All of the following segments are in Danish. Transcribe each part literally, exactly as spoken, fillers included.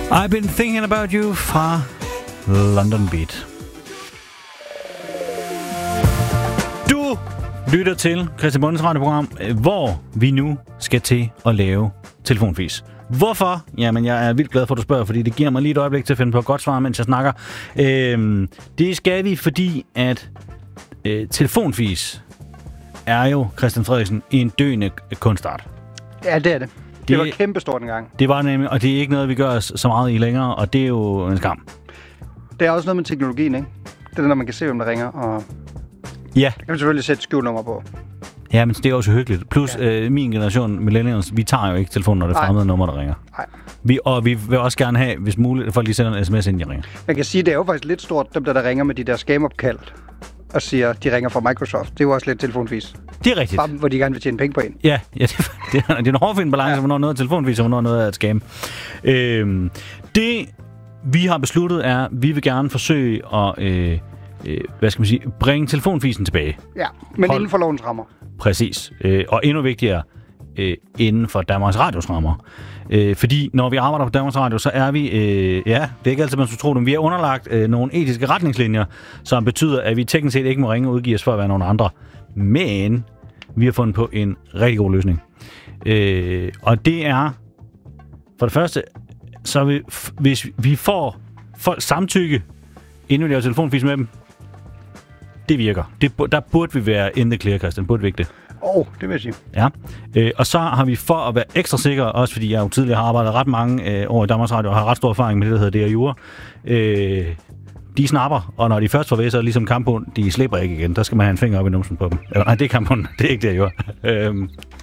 I've been thinking about you fra London Beat. Du lytter til Christian Bondes radioprogram, hvor vi nu skal til at lave telefonfis. Hvorfor? Jamen, jeg er vildt glad for, at du spørger, fordi det giver mig lige et øjeblik til at finde på et godt svar, mens jeg snakker. Øhm, det skal vi, fordi at øh, telefonfis er jo, Christian Frederiksen, en døende kunstart. Ja, det er det. Det, det var kæmpestort engang. Det var nemlig, og det er ikke noget, vi gør så meget i længere, og det er jo en skam. Det er også noget med teknologien, ikke? Det er når man kan se, hvem der ringer, og ja. Det kan man selvfølgelig sætte skjulnummer på. Ja, men det er også hyggeligt. Plus, ja. øh, min generation, millennials, vi tager jo ikke telefonen, når det er fremmede nummer, der ringer. Nej. Vi, og vi vil også gerne have, hvis muligt, at folk lige sender en sms, inden de ringer. Man kan sige, det er jo faktisk lidt stort, dem der, der ringer med de der scam-opkald, og siger, de ringer fra Microsoft. Det er jo også lidt telefonfis. Det er rigtigt. Bare, hvor de gerne vil tjene penge på en. Ja, ja det, det, er, det er en hårfin balance, ja. Hvornår noget er telefonfis, og hvornår noget er et scam. Øhm, det, vi har besluttet, er, at vi vil gerne forsøge at øh, øh, hvad skal man sige, bringe telefonfisen tilbage. Ja, men Hold. inden for lovens rammer. Præcis. Øh, og endnu vigtigere, øh, inden for Danmarks Radios rammer. Øh, fordi når vi arbejder på Danmarks Radio, så er vi, øh, ja, det er ikke altid, man skulle tro det, men vi er underlagt øh, nogle etiske retningslinjer, som betyder, at vi teknisk set ikke må ringe og udgive os for at være nogen andre. Men vi har fundet på en rigtig god løsning. Øh, og det er, for det første, så vi, hvis vi får folk samtykke, inden vi laver telefonfis med dem, det virker. Det, der burde vi være in the clear, Christian. Burde vi ikke det? Åh, oh, det vil jeg sige. Ja. Øh, og så har vi for at være ekstra sikre, også fordi jeg jo tidligere har arbejdet ret mange øh, år i Danmarks Radio, og har ret stor erfaring med det, der hedder D R jura. Øh, de snapper, og når de først får ved, så er ligesom kamphund, de slipper ikke igen. Der skal man have en finger op i numsen på dem. Eller, nej, det er kamphund. Det er ikke det, jeg gjorde. Øh,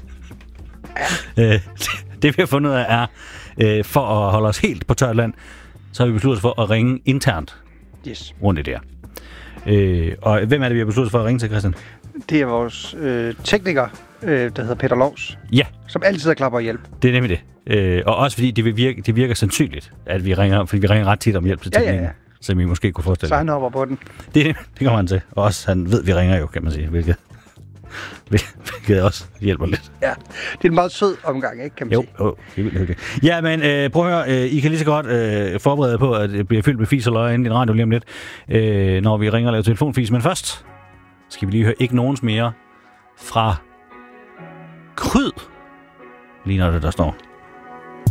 øh, det vi har fundet ud af er, øh, for at holde os helt på tørt land, så har vi besluttet for at ringe internt yes. rundt i det her. Øh, og hvem er det, vi har besluttet for at ringe til, Christian? Det er vores øh, tekniker, øh, der hedder Peter Lovs. Ja. Som altid er klapper hjælp. Det er nemlig det. Øh, og også fordi det, vil virke, det virker sandsynligt, at vi ringer, fordi vi ringer ret tit om hjælp til teknikken. Ja, ja, ja. Som I måske kunne forestille. Så han hopper på den. Det, det kommer han til. Og også, han ved, vi ringer jo, kan man sige. Hvilket, hvilket også hjælper lidt. Ja, det er en meget sød omgang, ikke, kan man jo, sige. Jo, det er vildt hyggeligt. Ja, men øh, prøv at høre. Øh, I kan lige så godt øh, forberede jer på, at det bliver fyldt med fis og løg inden i radio lige om lidt, øh, når vi ringer og laver telefonfis. Men først skal vi lige høre ikke nogens mere fra Kryd. Lige når det der står.